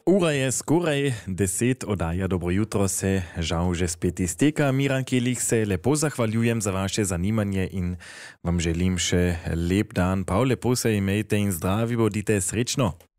Ura je skoraj 10, oddaja Dobro jutro se žal že spet izteka. Miran Kelik se lepo zahvaljujem za vaše zanimanje in vam želim še lep dan. Prav lepo se imejte in zdravi bodite, srečno.